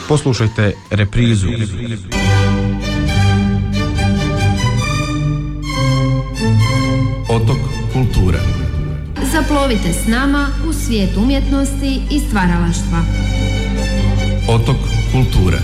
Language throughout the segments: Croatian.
Poslušajte reprizu. Otok kulture. Zaplovite s nama u svijet umjetnosti i stvaralaštva. Otok kulture.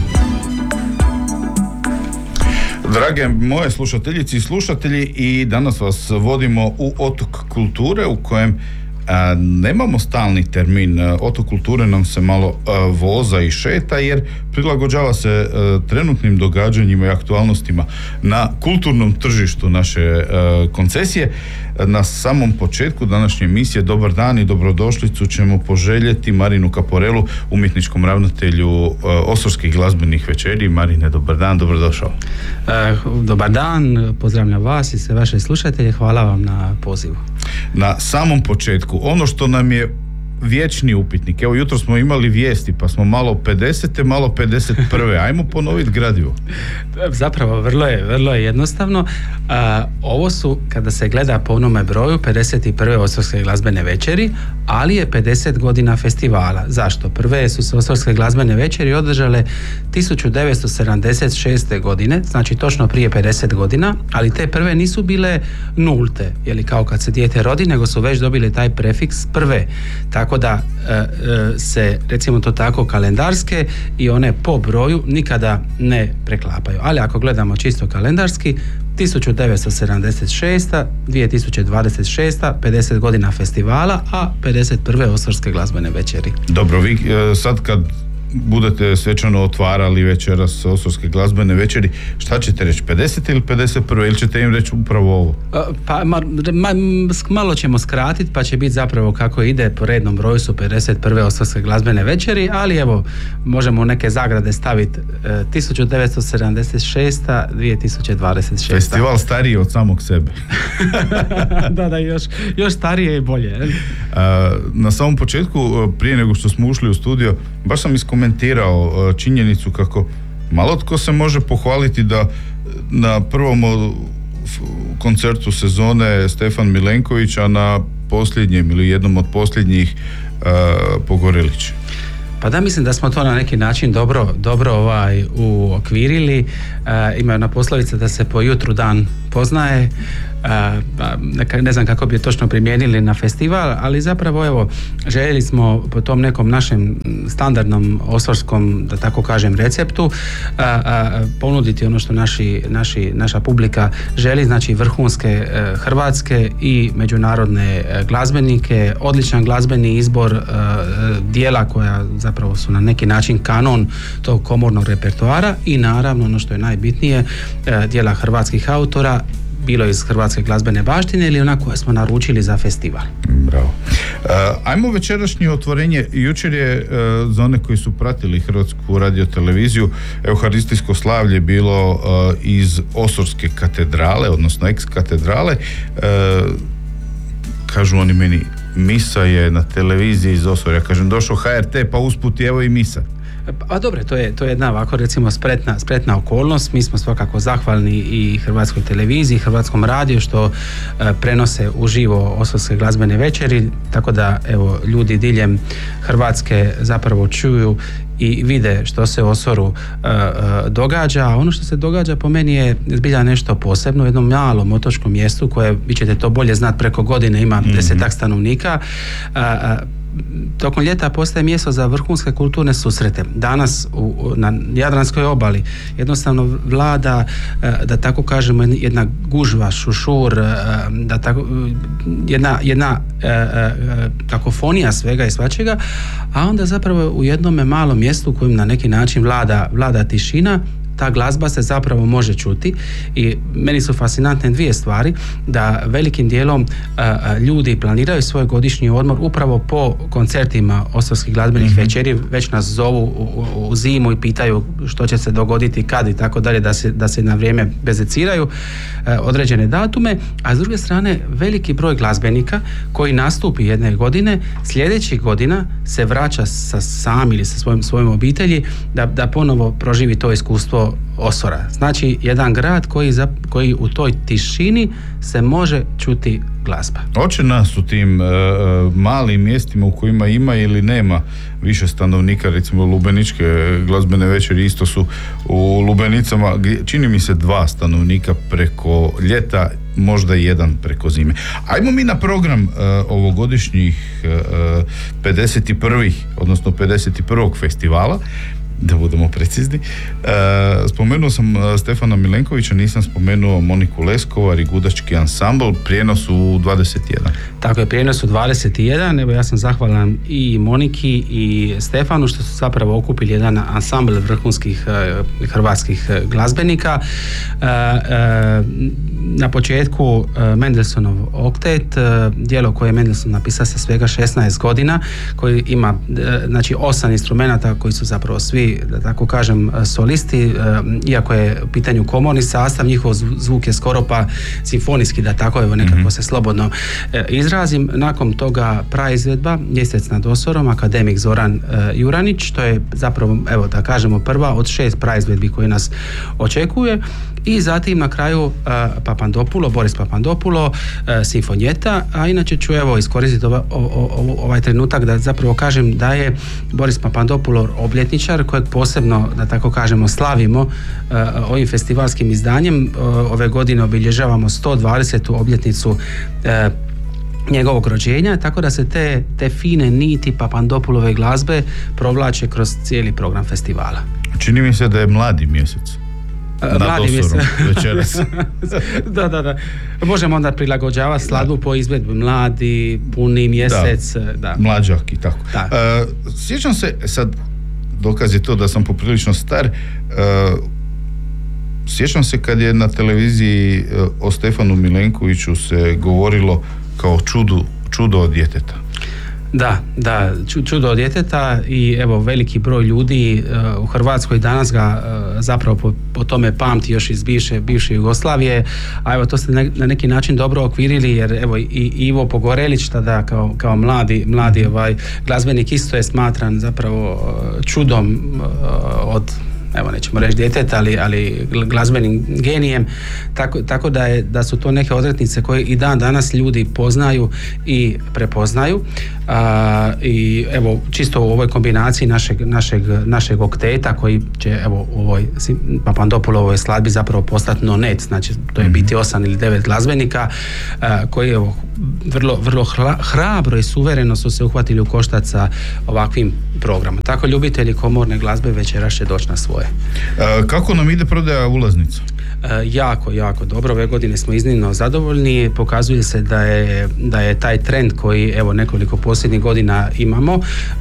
Drage moje slušateljice i slušatelji, i danas vas vodimo u Otok kulture u kojem nemamo stalni termin. Otok kulture nam se malo voza i šeta jer prilagođava se trenutnim događanjima i aktualnostima na kulturnom tržištu naše koncesije. Na samom početku današnje emisije dobar dan i dobrodošlicu ćemo poželjeti Marinu Kaporelu, umjetničkom ravnatelju Osorskih glazbenih večeri. Marine, dobar dan, dobrodošao. Dobar dan, pozdravljam vas i sve vaše slušatelje, hvala vam na pozivu. Na samom početku, ono što nam je vječni upitnik, evo jutro smo imali vijesti pa smo malo 50. malo 51. Ajmo ponoviti gradivo. Zapravo vrlo je jednostavno. Ovo su, kada se gleda po onome broju, 51. Osorske glazbene večeri, ali je 50 godina festivala. Zašto? Prve su se Osorske glazbene večeri održale 1976. godine, znači točno prije 50 godina, ali te prve nisu bile nulte, jeli kao kad se dijete rodi, nego su već dobile taj prefiks prve. Tako da se, recimo to tako, kalendarske i one po broju nikada ne preklapaju. Ali ako gledamo čisto kalendarski, 1976. 2026. 50 godina festivala, a 51. Osorske glazbene večeri. Dobro, vi sad kad budete svečano otvarali večeras Osorske glazbene večeri, šta ćete reći, 50 ili 51 ili ćete im reći upravo ovo? Malo ćemo skratiti, pa će biti zapravo kako ide, po rednom broju su 51. Osorske glazbene večeri, ali evo, možemo neke zagrade staviti 1976. 2026. Festival stariji od samog sebe. da, još starije i bolje. Na samom početku, prije nego što smo ušli u studio, baš sam iskomentirao činjenicu kako malo tko se može pohvaliti da na prvom koncertu sezone Stefan Milenković, a na posljednjem ili jednom od posljednjih Pogorelić. Pa da, mislim da smo to na neki način dobro uokvirili. Ima jedna poslovica da se po jutru dan poznaje. Ne znam kako bi je točno primijenili na festival, ali zapravo evo, željeli smo po tom nekom našem standardnom osorskom, da tako kažem, receptu ponuditi ono što naša publika želi, znači vrhunske hrvatske i međunarodne glazbenike, odličan glazbeni izbor dijela koja zapravo su na neki način kanon tog komornog repertoara i naravno ono što je najbitnije, dijela hrvatskih autora, bilo iz hrvatske glazbene baštine ili ona koje smo naručili za festival. Bravo. Ajmo večerašnje otvorenje. Jučer je, za one koji su pratili Hrvatsku radioteleviziju, euharistijsko slavlje bilo iz Osorske katedrale, odnosno ex-katedrale. Kažu oni meni, misa je na televiziji iz Osorja. Kažem, došao HRT, pa usput evo i misa. A dobro, to je jedna ovako, recimo, spretna okolnost. Mi smo svakako zahvalni i Hrvatskoj televiziji, Hrvatskom radiju što prenose uživo Osorske glazbene večeri, tako da evo, ljudi diljem Hrvatske zapravo čuju i vide što se u Osoru događa. Ono što se događa po meni je zbilja nešto posebno u jednom malom otočkom mjestu koje, vi ćete to bolje znati, preko godine ima 10-ak stanovnika. Tokom ljeta postaje mjesto za vrhunske kulturne susrete. Danas na Jadranskoj obali jednostavno vlada, da tako kažemo, jedna gužva, šušur, jedna kakofonija svega i svačega, a onda zapravo u jednome malom mjestu u kojem na neki način vlada tišina, ta glazba se zapravo može čuti i meni su fascinantne dvije stvari, da velikim dijelom ljudi planiraju svoj godišnji odmor upravo po koncertima Osorskih glazbenih večeri, već nas zovu u zimu i pitaju što će se dogoditi, kad i tako dalje, da se na vrijeme bezeciraju određene datume, a s druge strane veliki broj glazbenika koji nastupi jedne godine, sljedećih godina se vraća sam ili sa svojim obitelji da ponovo proživi to iskustvo Osora. Znači jedan grad koji u toj tišini se može čuti glazba. Oče nas u tim malim mjestima u kojima ima ili nema više stanovnika, recimo Lubeničke glazbene večeri isto su u Lubenicama, čini mi se 2 stanovnika preko ljeta, možda 1 preko zime. Ajmo mi na program ovogodišnjih 51. festivala, da budemo precizni. Spomenuo sam Stefana Milenkovića, nisam spomenuo Moniku Leskovar i Gudački ansambl, prijenos u 21. Tako je, prijenos u 21. Evo, ja sam zahvalan i Moniki i Stefanu što su zapravo okupili jedan ansambl vrhunskih hrvatskih glazbenika. Na početku Mendelssohnov oktet, djelo koje je Mendelssohn napisao sa svega 16 godina, koji ima znači 8 instrumenata koji su zapravo svi, da tako kažem, solisti, iako je u pitanju komorni sastav, njihov zvuk je skoro pa simfonijski, da tako evo nekako se slobodno izrazim. Nakon toga praizvedba Mjesec nad Osorom, akademik Zoran Juranić, to je zapravo, evo da kažemo, prva od 6 praizvedbi koje nas očekuje. I zatim na kraju Boris Papandopulo, simfonijeta, a inače ću evo iskoristiti ovaj trenutak da zapravo kažem da je Boris Papandopulo obljetničar kojeg posebno, da tako kažemo, slavimo ovim festivalskim izdanjem. Ove godine obilježavamo 120. obljetnicu njegovog rođenja, tako da se te fine niti Papandopulove glazbe provlače kroz cijeli program festivala. Čini mi se da je mladi mjesec. Mladi mjesec. Večeras. Da. Možemo onda prilagođavati skladbu po izvedbi. Mladi, puni mjesec. Da. Mlađak i tako. Sjećam se, sad dokaz je to da sam poprilično star, sjećam se kad je na televiziji o Stefanu Milenkoviću se govorilo kao čudo od djeteta. Da, čudo od djeteta i evo veliki broj ljudi u Hrvatskoj danas ga zapravo po tome pamti još iz bivše Jugoslavije, a evo to ste na neki način dobro okvirili, jer evo i Ivo Pogorelić tada kao mladi glazbenik isto je smatran zapravo čudom od, evo nećemo reći djeteta, ali glazbenim genijem, tako da su to neke odrednice koje i dan danas ljudi poznaju i prepoznaju. I evo čisto u ovoj kombinaciji našeg okteta koji će evo u ovoj Papandopulovoj skladbi zapravo postati nonet, znači to je biti 8 ili 9 glazbenika koji evo vrlo hrabro i suvereno su se uhvatili u koštac sa ovakvim programom. Tako ljubitelji komorne glazbe večeras će doći na svoje. Kako nam ide prodaja ulaznica? Jako dobro. Ove godine smo iznimno zadovoljni. Pokazuje se da je taj trend koji evo nekoliko posljednjih godina imamo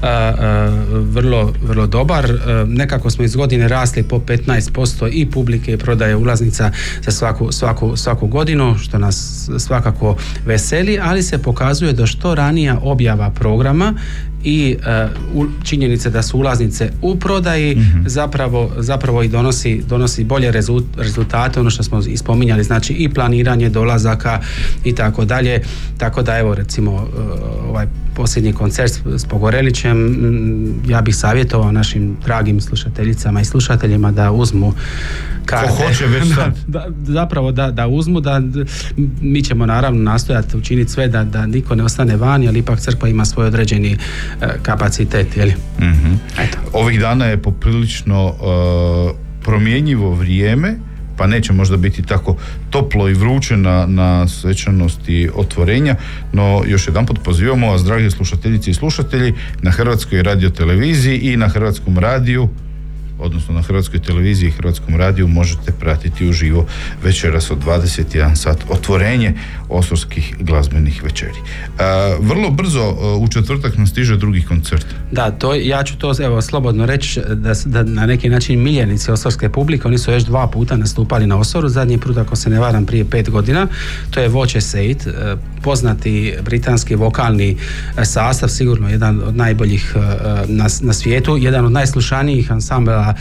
vrlo dobar. Nekako smo iz godine rasli po 15% i publike i prodaje ulaznica za svaku godinu, što nas svakako veseli, ali se pokazuje da što ranija objava programa i činjenice da su ulaznice u prodaji zapravo i donosi bolje rezultate, ono što smo ispominjali, znači i planiranje dolazaka i tako dalje, tako da evo recimo ovaj posljednji koncert s Pogorelićem, ja bih savjetovao našim dragim slušateljicama i slušateljima da uzmu karte. Ko hoće već sad. Zapravo da uzmu, da mi ćemo naravno nastojati učiniti sve da niko ne ostane vani, ali ipak crkva ima svoj određeni kapacitet, jeli? Eto. Ovih dana je poprilično promjenjivo vrijeme, pa neće možda biti tako toplo i vruće na svečanosti otvorenja, no još jedanput pozivamo vas, dragi slušateljice i slušatelji, na Hrvatskoj radioteleviziji i na Hrvatskom radiju, odnosno na Hrvatskoj televiziji i Hrvatskom radiju možete pratiti uživo večeras od 21 sat otvorenje Osorskih glazbenih večeri. Vrlo brzo u četvrtak nam stiže drugi koncert. Da, ja ću to evo slobodno reći da na neki način miljenici osorske publike, oni su još 2 puta nastupali na Osoru, zadnji put ako se ne varam prije 5 godina, to je Voce Seit, poznati britanski vokalni sastav, sigurno jedan od najboljih na svijetu, jedan od najslušanijih ansambla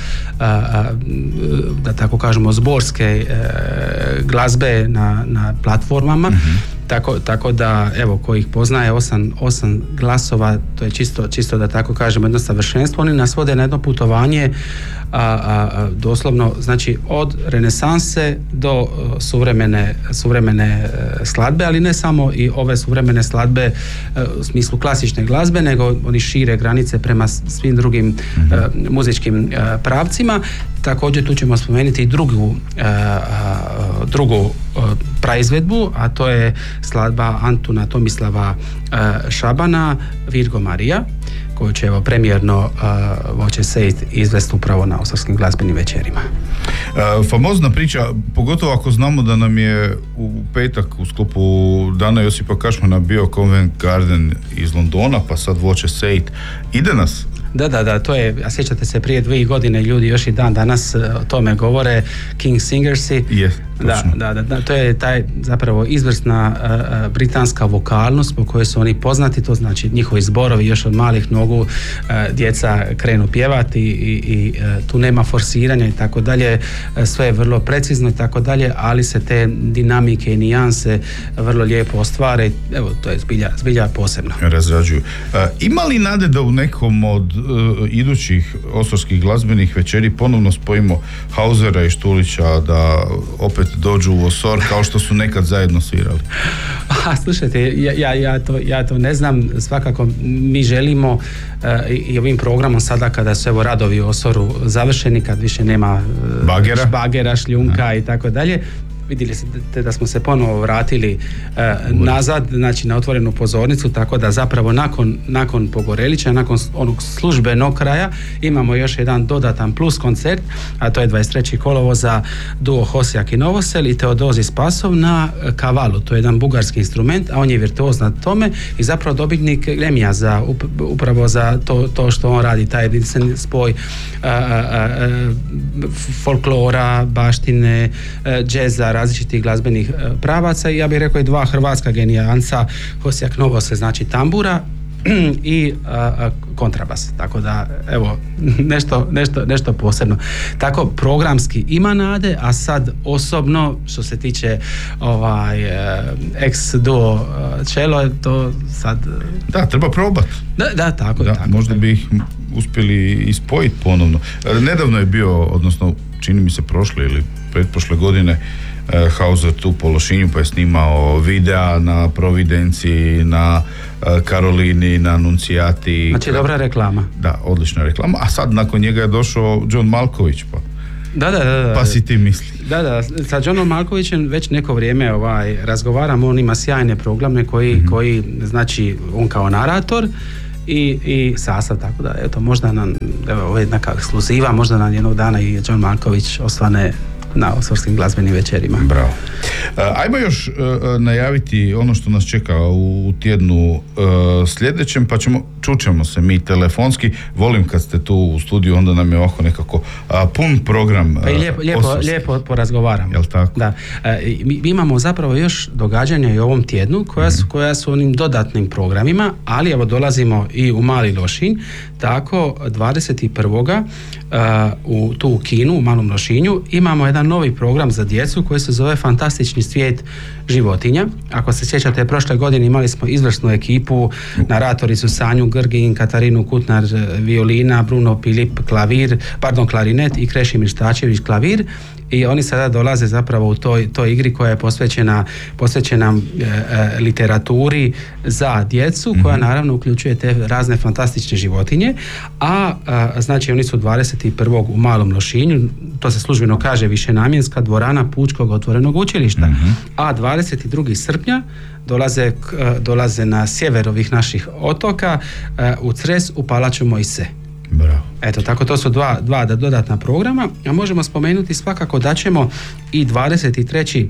da tako kažemo zborske glazbe na platformama. tako da evo ko ih poznaje 8 glasova, to je čisto da tako kažemo jedno savršenstvo. Oni nas vode na jedno putovanje doslovno, znači od renesanse do suvremene skladbe, ali ne samo i ove suvremene skladbe u smislu klasične glazbe, nego oni šire granice prema svim drugim muzičkim pravcima. Također tu ćemo spomenuti i drugu praizvedbu, a to je skladba Antuna Tomislava Šabana Virgo Marija, koju će evo premijerno Voće Sejt izvesti upravo na Osarskim glazbenim večerima. Famozna priča, pogotovo ako znamo da nam je u petak u sklopu Dana Josipa Kašmana bio Covent Garden iz Londona, pa sad Voće Sejt. Ide nas? Da, to je, a sjećate se prije 2 godine ljudi još i dan danas o tome govore, King Singersi. Yes, da, to je taj zapravo izvrsna britanska vokalnost po kojoj su oni poznati, to znači njihovi zborovi još od malih nogu djeca krenu pjevati i tu nema forsiranja i tako dalje, sve je vrlo precizno i tako dalje, ali se te dinamike i nijanse vrlo lijepo ostvare, evo to je zbilja posebno. Razrađuju. Ima li nade da u nekom od idućih osarskih glazbenih večeri ponovno spojimo Hausera i Štulića da opet dođu u Osor kao što su nekad zajedno svirali? Slušajte, ja to ne znam, svakako mi želimo i ovim programom sada kada su evo radovi u Osoru završeni, kad više nema bagera, šljunka i tako dalje, vidjeli ste da smo se ponovo vratili nazad, znači na otvorenu pozornicu, tako da zapravo nakon Pogorelića, nakon onog službenog kraja imamo još jedan dodatan plus koncert, a to je 23. kolovoza duo Hosjak i Novosel i Teodozi Spasov na kavalu. To je jedan bugarski instrument, a on je virtuoz na tome i zapravo dobitnik Gramija upravo za to što on radi, taj jedinstveni spoj folklora, baštine, džeza, različitih glazbenih pravaca i ja bih rekao i 2 hrvatska genijanca, Hosjak Novosel, znači tambura i kontrabas, tako da evo nešto posebno. Tako programski ima nade, a sad osobno što se tiče ex duo cello, to sad da, treba probati. Da, tako. Možda bi ih uspjeli ispojiti ponovno. Nedavno je bio, odnosno čini mi se prošle ili pretprošle godine, Hauser tu po Lošinju, pa je snimao videa na Providenciji, na Karolini, na Nuncijati. Znači dobra reklama. Da, odlična reklama. A sad nakon njega je došao John Malković, pa. Da. Pa si ti misli. Da, sa Johnom Malkovićem već neko vrijeme razgovaramo, on ima sjajne programe koji znači on kao narator i sastav, tako da eto možda nam, ovo je neka ekskluziva, možda nam jednog dana i John Malković osvane na Osarskim glazbenim večerima. Bravo. Ajmo još najaviti ono što nas čeka u tjednu sljedećem, pa čućemo se mi telefonski. Volim kad ste tu u studiju, onda nam je ovako nekako pun program. Pa i lijepo porazgovaramo. Jel tako? Da. Mi imamo zapravo još događanja i u ovom tjednu koja su onim dodatnim programima, ali evo dolazimo i u Mali Lošinj, tako 21. Tu u kinu u Malom Lošinju imamo jedan novi program za djecu koji se zove Fantastični svijet životinja. Ako se sjećate, prošle godine imali smo izvrsnu ekipu, naratori su Sanju Grgin, Katarinu Kutnar violina, Bruno Pilip klarinet i Krešimir Stačević klavir. I oni sada dolaze zapravo u toj igri koja je posvećena literaturi za djecu, koja naravno uključuje te razne fantastične životinje, a znači oni su 21. u Malom Lošinju, to se službeno kaže višenamjenska dvorana Pučkog otvorenog učilišta, a 22. srpnja dolaze na sjever ovih naših otoka u Cres u Palaču Mojse. Bravo. Eto, tako to su dva dodatna programa, a možemo spomenuti svakako da ćemo i 23.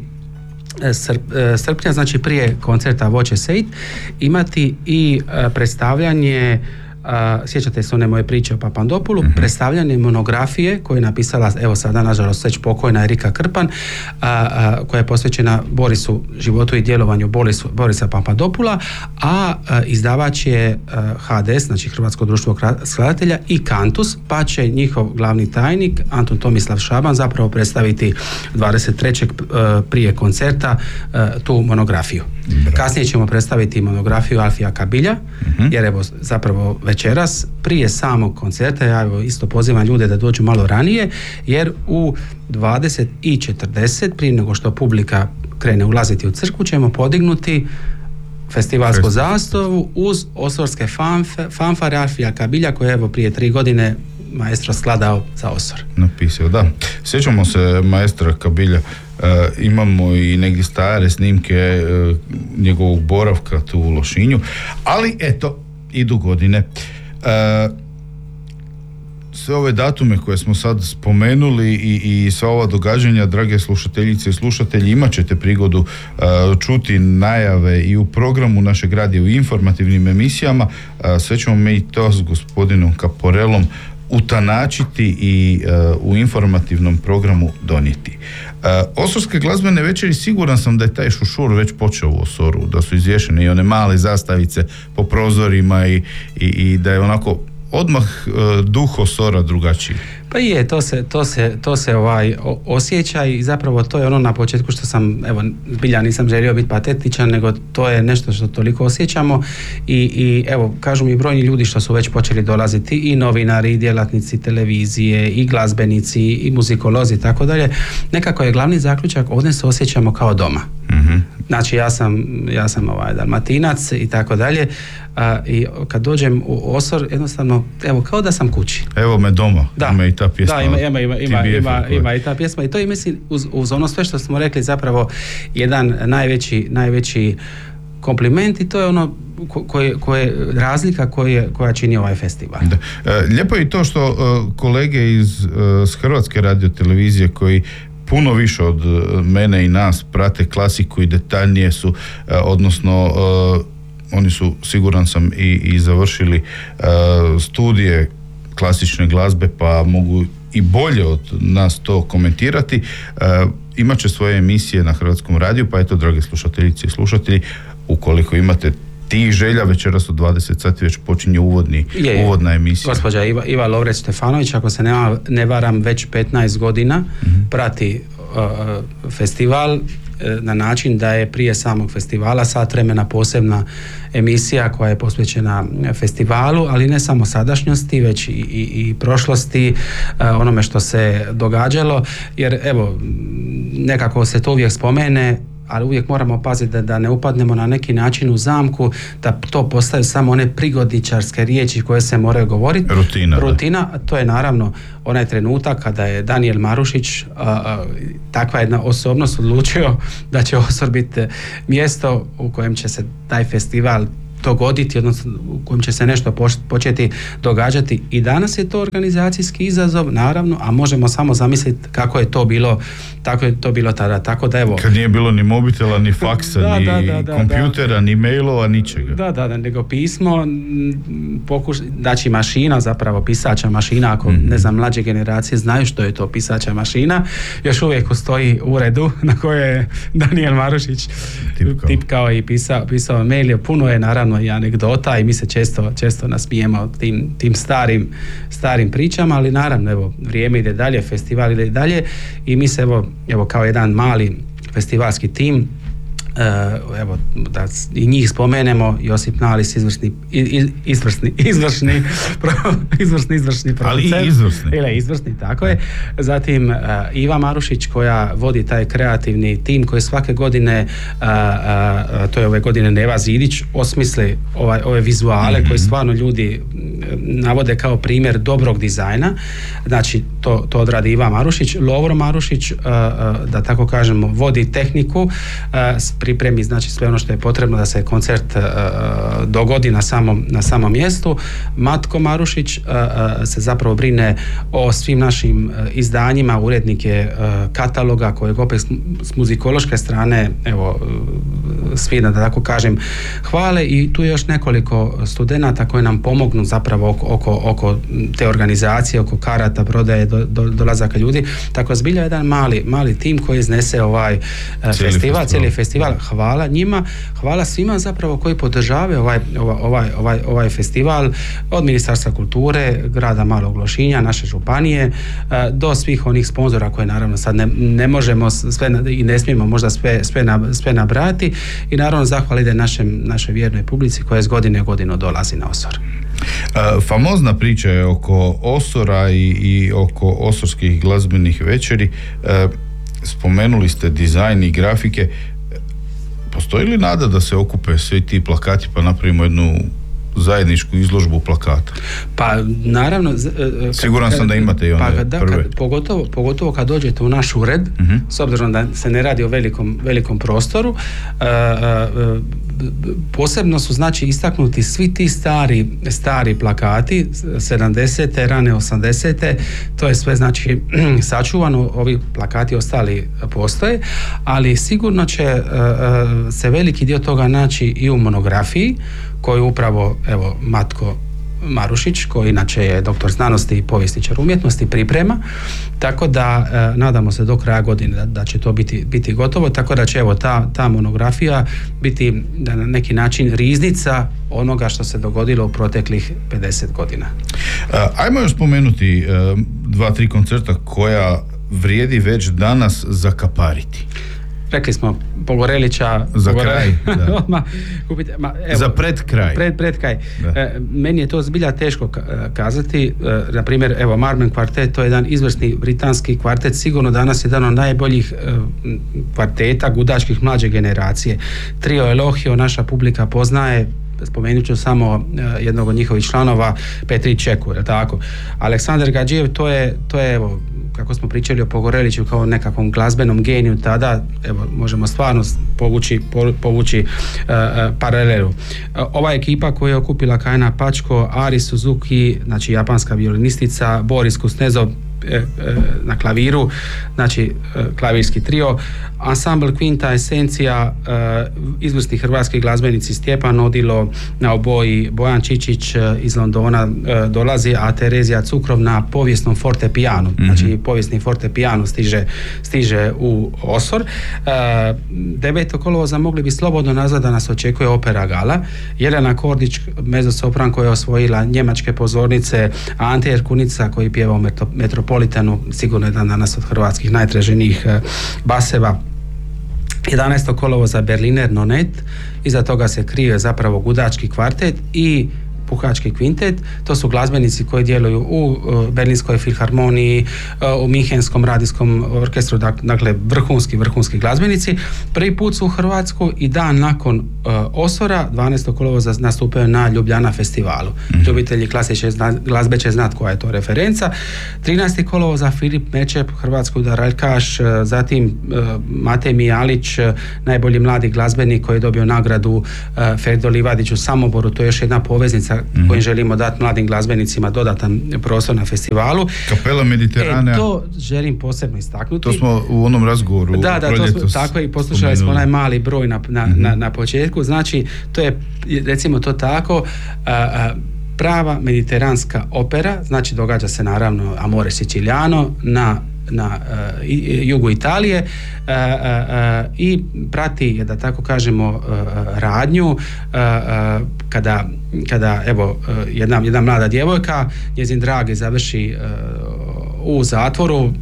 srpnja, znači prije koncerta Voće Sejt, imati i predstavljanje, sjećate se one moje priče o Papandopulu, predstavljanje monografije koju je napisala, evo sada nažalost već pokojna Erika Krpan, koja je posvećena životu i djelovanju Borisa Papandopula, a izdavač je HDS, znači Hrvatsko društvo skladatelja, i Kantus, pa će njihov glavni tajnik Antun Tomislav Šaban zapravo predstaviti 23. prije koncerta tu monografiju. Kasnije ćemo predstaviti monografiju Alfija Kabilja, jer evo zapravo večeras prije samog koncerta ja evo isto pozivam ljude da dođu malo ranije, jer u 20:40 prije nego što publika krene ulaziti u crkvu ćemo podignuti festivalsku zastavu uz osorske fanfare Alfija Kabilja koje je evo prije 3 godine maestro skladao za Osor. Napisao, da. Sjećamo se maestra Kabilja, imamo i negdje stare snimke njegovog boravka tu u Lošinju, ali eto, idu godine. Sve ove datume koje smo sad spomenuli i sva ova događanja, drage slušateljice i slušatelji, imat ćete prigodu čuti najave i u programu našeg radija, u informativnim emisijama. Sve ćemo mi to s gospodinom Kaporelom utanačiti i u informativnom programu donijeti. Osorske glazbene večeri, siguran sam da je taj šušur već počeo u Osoru, da su izvješene i one male zastavice po prozorima i da je onako odmah duh Osora drugačiji. Pa je, to se osjeća i zapravo to je ono na početku što sam, evo, zbilja nisam želio biti patetičan, nego to je nešto što toliko osjećamo i evo, kažu mi brojni ljudi što su već počeli dolaziti i novinari, i djelatnici televizije, i glazbenici, i muzikolozi i tako dalje. Nekako je glavni zaključak, ovdje se osjećamo kao doma. Znači ja sam Dalmatinac i tako dalje, i kad dođem u Osor jednostavno, evo, kao da sam kući. Evo me doma, ima i ta pjesma. Da, ima i ta pjesma i to je, mislim, uz ono sve što smo rekli, zapravo jedan najveći kompliment i to je ono koje razlika koja čini ovaj festival. Da. Lijepo je i to što kolege iz Hrvatske radiotelevizije koji puno više od mene i nas prate klasiku i detaljnije su, odnosno oni su, siguran sam, i završili studije klasične glazbe, pa mogu i bolje od nas to komentirati. Imat će svoje emisije na Hrvatskom radiju, pa eto, drage slušateljice i slušatelji, ukoliko imate tih želja, večeras od 20 sati već počinje uvodna emisija. Gospođa Iva Lovreć Stefanović, ako se ne varam, već 15 godina prati festival na način da je prije samog festivala sat vremena posebna emisija koja je posvećena festivalu, ali ne samo sadašnjosti, već i prošlosti, onome što se događalo, jer evo, nekako se to uvijek spomene, ali uvijek moramo paziti da ne upadnemo na neki način u zamku, da to postaju samo one prigodičarske riječi koje se moraju govoriti. Rutina, to je naravno onaj trenutak kada je Danijel Marušić, takva jedna osobnost, odlučio da će Osor biti mjesto u kojem će se taj festival dogoditi, odnosno u kojem će se nešto početi događati. I danas je to organizacijski izazov, naravno, a možemo samo zamisliti kako je to bilo tada. Tako da evo, kad nije bilo ni mobitela, ni faksa, ni kompjutera, ni mailova, ničega. Da, nego pismo, znači mašina, zapravo pisača mašina, ako ne znam, mlađe generacije znaju što je to pisača mašina, još uvijek stoji u uredu na kojoj je Danijel Marušić tipkao i pisao mail. Puno je naravno i anegdota i mi se često nasmijemo tim starim pričama, ali naravno, evo, vrijeme ide dalje, festival ide dalje i mi se evo kao jedan mali festivalski tim, evo, da i njih spomenemo, Josip Nalis, izvršni producent. Ali i izvrsni, tako je. Zatim Iva Marušić koja vodi taj kreativni tim koji svake godine, to je ove godine Neva Zidić, osmisli ove vizuale koje stvarno ljudi navode kao primjer dobrog dizajna. Znači to odradi Iva Marušić. Lovro Marušić, da tako kažemo, vodi tehniku, pripremi, znači, sve ono što je potrebno da se koncert dogodi na samom mjestu. Matko Marušić se zapravo brine o svim našim izdanjima, urednik je kataloga kojeg opet s muzikološke strane, evo, svi, da tako kažem, hvale, i tu je još nekoliko studenata koji nam pomognu zapravo oko te organizacije, oko karata, prodaje, dolazaka ljudi. Tako zbilja jedan mali tim koji iznese cijeli festival. Hvala njima, hvala svima zapravo koji podržavaju ovaj festival, od Ministarstva kulture, grada Malog Lošinja, naše županije, do svih onih sponzora koje naravno sad ne možemo sve i ne smijemo možda sve nabrati, i naravno zahvala ide našoj vjernoj publici koja iz godine u godinu dolazi na Osor. Famozna priča je oko Osora i oko osorskih glazbenih večeri. Spomenuli ste dizajn i grafike. Postoji li nada da se okupe svi ti plakati pa napravimo jednu zajedničku izložbu plakata? Pa naravno siguran sam da imate i one prve. Pogotovo kad dođete u naš ured, s obzirom da se ne radi o velikom prostoru, posebno su znači istaknuti svi ti stari plakati 70. rane 80. to je sve znači sačuvano, ovi plakati ostali postoje, ali sigurno će se veliki dio toga naći i u monografiji koju upravo evo Matko Marušić, koji inače je doktor znanosti i povjesničar umjetnosti, priprema, tako da nadamo se do kraja godine da će to biti gotovo, tako da će evo ta monografija biti na neki način riznica onoga što se dogodilo u proteklih 50 godina. Ajmo još spomenuti 2-3 koncerta koja vrijedi već danas zakapariti. Rekli smo Pogorelića za kraj, da. Za pred kraj. Pred kraj. Meni je to zbilja teško kazati. Na primjer, evo Marmen kvartet, to je jedan izvrsni britanski kvartet, sigurno danas jedan od najboljih kvarteta gudačkih mlađe generacije. Trio Elohio naša publika poznaje, spomenut ću samo jednog od njihovih članova, Petri Čekur, tako. Aleksandar Gadžijev, to je evo, kako smo pričali o Pogoreliću kao nekakvom glazbenom geniju tada, evo, možemo stvarno povući paralelu. Ova ekipa koja je okupila Kajna Pačko, Ari Suzuki, znači japanska violinistica, Boris Kuznezov na klaviru, znači klavirski trio, ansambl Quinta Esencija, izvrsni hrvatski glazbenici Stjepan Odilo na oboji, Bojan Čičić iz Londona dolazi, a Terezija Cukrov na povijesnom fortepijanu, znači povijesni fortepijan stiže u Osor. 9. kolovoza mogli bi slobodno nazvati da nas očekuje opera gala. Jelena Kordić, mezosopran koja je osvojila njemačke pozornice, Ante Jerkunica koji pjeva u Metropolitanu, sigurno jedan danas od hrvatskih najtraženijih baseva. 11. kolovoza Berliner Nonet, iza toga se krije zapravo gudački kvartet i puhački kvintet, to su glazbenici koji djeluju u Berlinskoj filharmoniji, u Minhenskom radijskom orkestru, dakle vrhunski glazbenici. Prvi put su u Hrvatsku i dan nakon Osora, 12. kolovoza nastupaju na Ljubljana festivalu. Ljubitelji klasične glazbe će znati koja je to referenca. 13. kolovoza Filip Mečep, hrvatski udaralkaš, zatim Matej Mijalić, najbolji mladi glazbenik koji je dobio nagradu Ferdo Livadić u Samoboru, to je još jedna poveznica kojim želimo dati mladim glazbenicima dodatan prostor na festivalu. Kapela Mediterana. To želim posebno istaknuti. To smo u onom razgovoru. Da, to smo, tako i poslušali smo onaj mali broj na početku. Znači, to je, recimo to tako, prava mediteranska opera, znači događa se naravno Amore Siciliano na jugu Italije i prati, da tako kažemo, radnju kada evo jedna mlada djevojka, njezin dragi završi u zatvoru,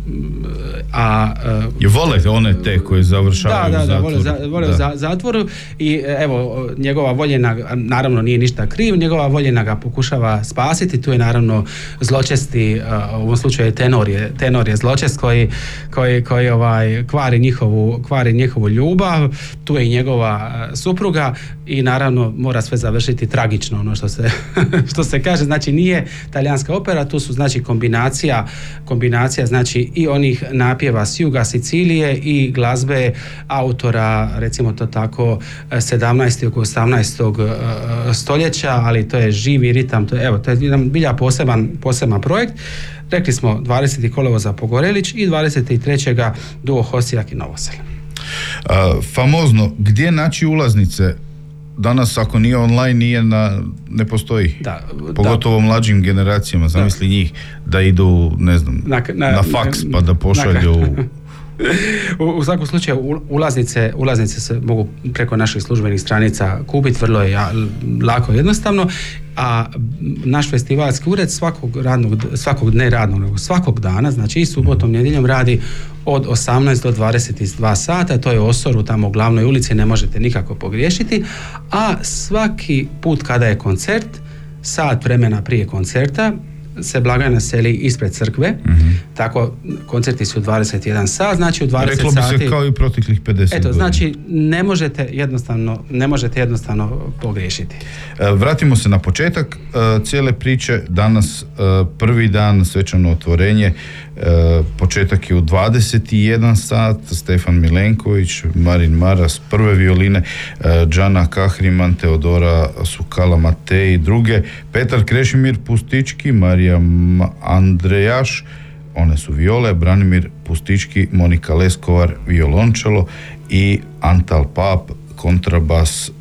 vole one te koje završavaju u zatvoru. Vole u zatvoru i evo njegova voljena, naravno nije ništa kriv, njegova voljena ga pokušava spasiti, tu je naravno zločesti, u ovom slučaju tenor je zločest koji kvari njihovu ljubav, tu je i njegova supruga i naravno mora sve završiti tragično, ono što se kaže, znači nije talijanska opera, tu su znači kombinacija znači i onih napjeva s juga Sicilije i glazbe autora, recimo to tako 17. oko 18. stoljeća, ali to je živi ritam, to je jedan bilja poseban projekt. Rekli smo 20. kolovoza Pogorelić i 23. duo Hosijak i Novosel. Famozno, gdje naći ulaznice? Danas ako nije online ne postoji. Pogotovo mlađim generacijama, zamisli njih da idu, ne znam, na faks pa da pošalju. U svakom slučaju ulaznice se mogu preko naših službenih stranica kupiti, vrlo je lako, jednostavno, a naš festivalski ured svakog dana, znači i subotom, nedjeljom radi od 18 do 22 sata, to je Osoru tamo u glavnoj ulici, ne možete nikako pogriješiti, a svaki put kada je koncert, sat vremena prije koncerta se blagajna seli ispred crkve, tako koncerti su 21 sat, znači u 20 sati... Reklo bi se kao i proteklih 50 godina. Znači ne možete jednostavno pogriješiti. Vratimo se na početak cijele priče. Danas prvi dan, svečano otvorenje, početak je u 21 sat, Stefan Milenković, Marin Maras prve violine, Džana Kahriman, Teodora Sukala Matej druge, Petar Krešimir Pustički, Marija Andrejaš, one su viole, Branimir Pustički, Monika Leskovar violončelo i Antal Pap kontrabas,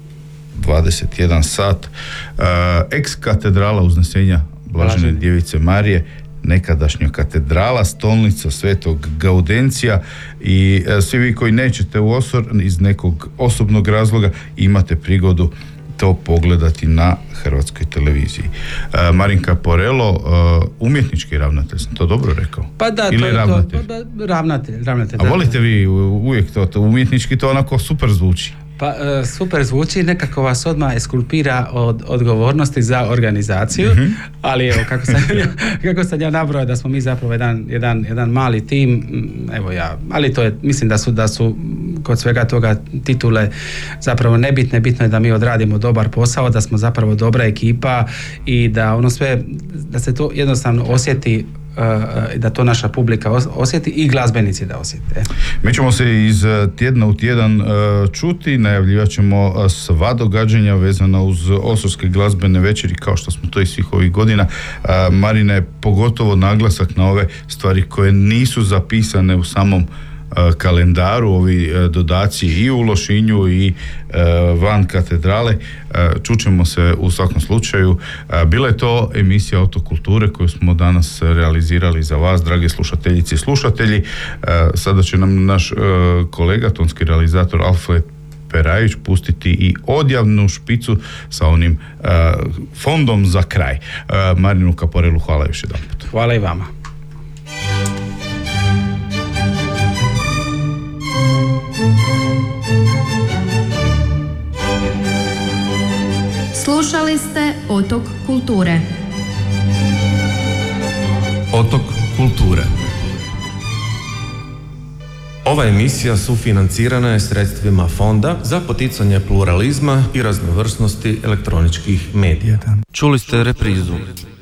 21 sat. Ex katedrala Uznesenja Blažene Djevice Marije, nekadašnja katedrala, stolnica Svetog Gaudencija, i svi vi koji nećete u Osor iz nekog osobnog razloga imate prigodu to pogledati na Hrvatskoj televiziji. Marin Caporello, umjetnički ravnatelj, sam to dobro rekao? Pa da, ili ravnatelj? Ravnatelj. A volite vi uvijek to umjetnički, to onako super zvuči? Pa super zvuči, nekako vas odmah eskulpira od odgovornosti za organizaciju, ali evo kako sam ja nabrojao da smo mi zapravo jedan mali tim, evo ja, ali to je, mislim da su kod svega toga titule zapravo nebitne, bitno je da mi odradimo dobar posao, da smo zapravo dobra ekipa i da ono sve, da se to jednostavno osjeti, da to naša publika osjeti i glazbenici da osjete. Mi ćemo se iz tjedna u tjedan čuti, najavljivat ćemo sva događanja vezana uz Osorske glazbene večeri, kao što smo to i svih ovih godina. Marine, pogotovo naglasak na ove stvari koje nisu zapisane u samom kalendaru, ovi dodaci i u Lošinju i van katedrale. Čućemo se u svakom slučaju. Bila je to emisija Otok kulture koju smo danas realizirali za vas, drage slušateljice i slušatelji. Sada će nam naš kolega, tonski realizator Alfred Perajić pustiti i odjavnu špicu sa onim fondom za kraj. Marinu Caporellu hvala još jedan put. Hvala i vama. Slušali ste Otok kulture. Otok kulture. Ova emisija sufinancirana je sredstvima Fonda za poticanje pluralizma i raznovrsnosti elektroničkih medija. Čuli ste reprizu.